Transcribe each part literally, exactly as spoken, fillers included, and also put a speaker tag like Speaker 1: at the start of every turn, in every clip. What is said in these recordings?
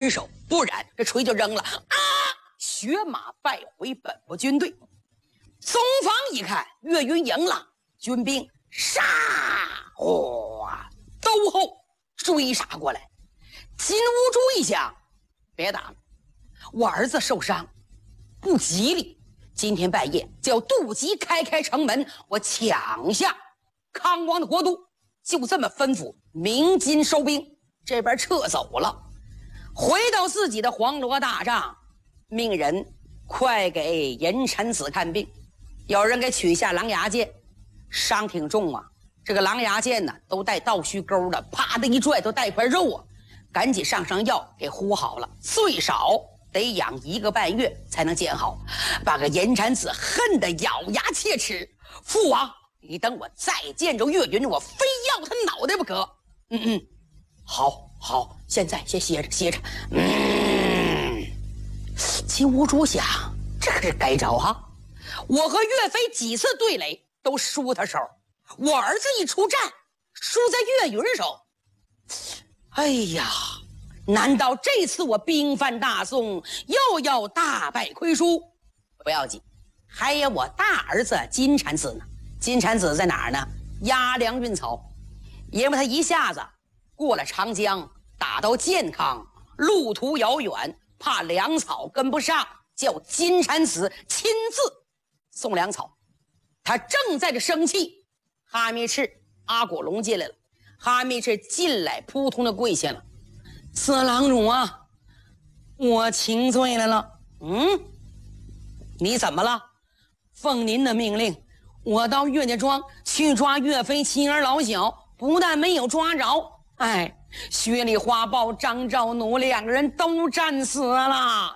Speaker 1: 手，不然这锤就扔了啊！血马败回本部军队。松方一看岳云赢了，军兵杀哗兜后追杀过来。金兀术一想，别打了，我儿子受伤不吉利，今天半夜叫杜吉开开城门，我抢下康王的国都。就这么吩咐鸣金收兵，这边撤走了，回到自己的黄罗大帐，命人快给银蝉子看病。有人给取下狼牙剑，伤挺重啊，这个狼牙剑呢都带倒须钩的，啪的一拽都带块肉啊，赶紧上上药给敷好了，最少得养一个半月才能见好。把个银蝉子恨得咬牙切齿，父王，你等我再见着岳云，我非要他脑袋不可。嗯嗯，好好，现在先歇着歇着。嗯，金兀术想，这可是该着哈。我和岳飞几次对垒都输他手，我儿子一出战输在岳云手。哎呀，难道这次我兵犯大宋又要大败亏输？不要紧，还有我大儿子金蝉子呢。金蝉子在哪儿呢？押粮运草，因为他一下子过了长江，打到健康，路途遥远，怕粮草跟不上，叫金蝉子亲自送粮草。他正在这生气，哈密赤、阿果龙进来了。哈密赤进来扑通的跪下了：“色郎主啊，我请罪来了。”嗯，你怎么了？奉您的命令，我到岳家庄去抓岳飞妻儿老小，不但没有抓着，哎，薛礼花豹、张兆奴两个人都战死了。啊！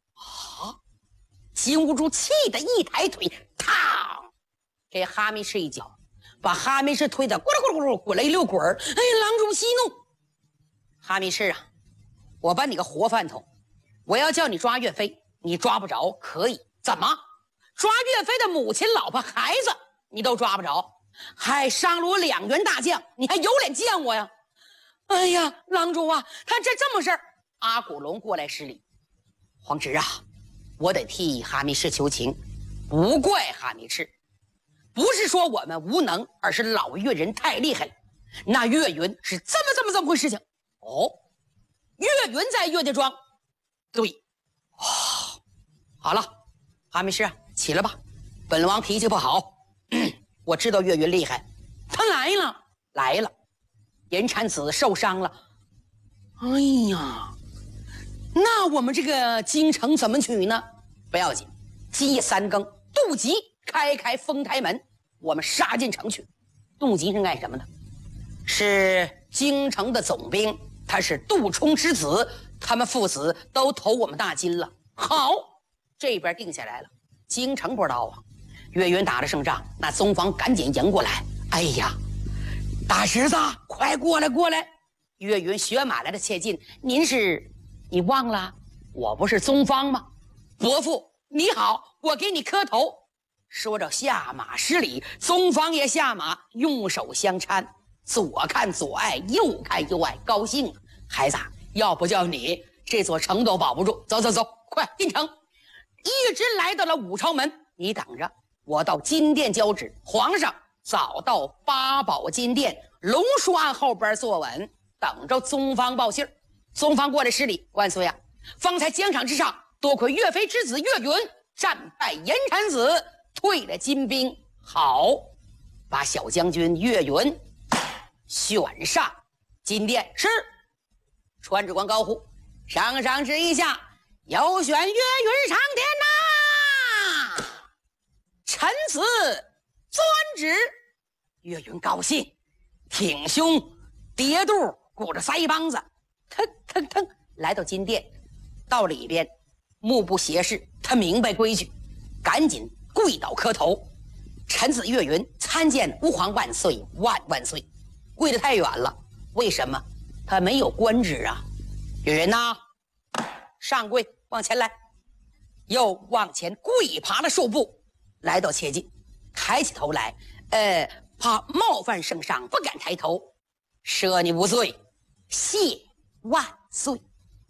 Speaker 1: 金兀术气得一抬腿，嘡，给哈密赤一脚，把哈密赤推得咕噜咕噜咕噜滚了一溜滚儿。哎，郎主息怒！哈密赤啊，我颁你个活饭桶，我要叫你抓岳飞，你抓不着可以，怎么抓岳飞的母亲、老婆、孩子你都抓不着，还伤了我两员大将，你还有脸见我呀？哎呀，郎主啊，他这这么事儿。阿骨龙过来施礼：“皇侄啊，我得替哈密赤求情，不怪哈密赤，不是说我们无能，而是老岳人太厉害了。那岳云是这么这么这么回事情。哦，岳云在岳家庄。对，哇、哦，好了，哈密赤啊，起来吧，本王脾气不好。嗯，我知道岳云厉害，他来了，来了。银蝉子受伤了。哎呀，那我们这个京城怎么取呢？不要紧，今夜三更，杜吉开开丰台门，我们杀进城去。杜吉是干什么的？是京城的总兵，他是杜冲之子，他们父子都投我们大金了。好，这边定下来了。京城不知道啊，岳云打了胜仗，那宗房赶紧迎过来。哎呀，大侄子，快过来过来！岳云学马来的切近，您是？你忘了我不是宗方吗？伯父你好，我给你磕头。说着下马施礼，宗方也下马，用手相搀，左看左爱，右看右爱，高兴。孩子，要不叫你，这座城都保不住。走走走，快进城！一直来到了武朝门，你等着，我到金殿交旨，皇上早到八宝金殿龙书案后边坐稳，等着宗方报信儿。宗方过来施礼：万岁啊，方才疆场之上，多亏岳飞之子岳云战败银蝉子，退了金兵。好，把小将军岳云选上金殿。是。传旨官高呼：上上旨一下，有选岳云上殿呐！臣子遵旨。岳云高兴，挺胸叠肚，鼓着腮帮子，腾腾腾来到金殿。到里边，目不斜视，他明白规矩，赶紧跪倒磕头。臣子岳云参见吾皇万岁万万岁。跪得太远了，为什么？他没有官职啊。岳云呐，上跪，往前来，又往前跪爬了数步，来到切近，抬起头来，呃，怕冒犯圣上，不敢抬头。赦你无罪，谢万岁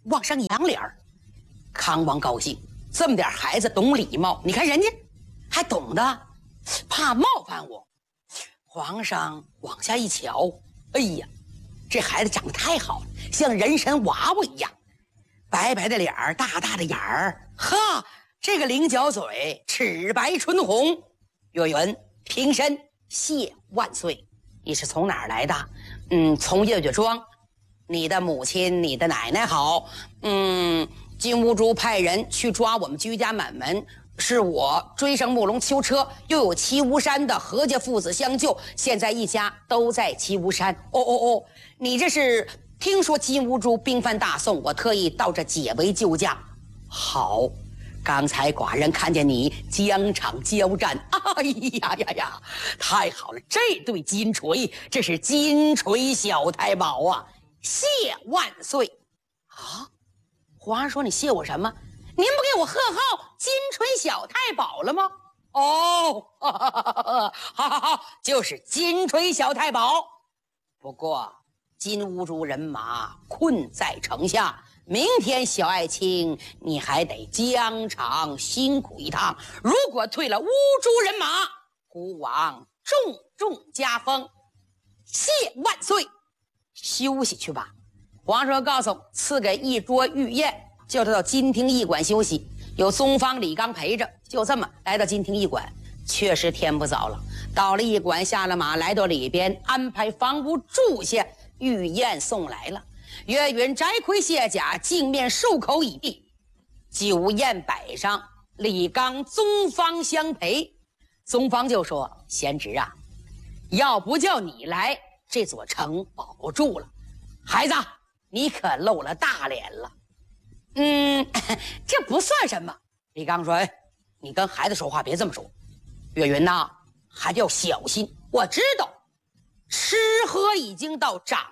Speaker 1: 往上扬脸儿。康王高兴，这么点孩子懂礼貌，你看人家还懂得怕冒犯我。皇上往下一瞧，哎呀，这孩子长得太好了，像人参娃娃一样，白白的脸儿，大大的眼儿，哈，这个菱角嘴，齿白唇红。月圆，平身谢万岁。你是从哪儿来的？嗯，从月月庄。你的母亲，你的奶奶好。嗯，金兀术派人去抓我们居家满门，是我追上木龙囚车，又有齐无山的何家父子相救，现在一家都在齐无山。哦哦哦，你这是听说金兀术兵犯大宋，我特意到这解围救驾。好，刚才寡人看见你疆场交战，哎呀呀呀，太好了！这对金锤，这是金锤小太保啊！谢万岁！啊，皇上说你谢我什么？您不给我贺号金锤小太保了吗？哦，哈哈哈哈好好好，就是金锤小太保。不过金兀术人马困在城下，明天小爱卿你还得疆场辛苦一趟。如果退了乌珠人马，孤王重重加封。谢万岁！休息去吧。皇上告诉赐给一桌御宴，叫他到金庭驿馆休息，有宗方李纲陪着。就这么来到金庭驿馆，确实天不早了。到了驿馆，下了马，来到里边，安排房屋住下。御宴送来了，岳云摘盔卸甲，镜面漱口已毕，酒宴摆上，李纲、宗方相陪。宗方就说：“贤侄啊，要不叫你来，这座城保不住了。孩子，你可露了大脸了。”嗯，这不算什么。李纲说：“哎，你跟孩子说话别这么说。岳云呐，还要小心。我知道，吃喝已经到掌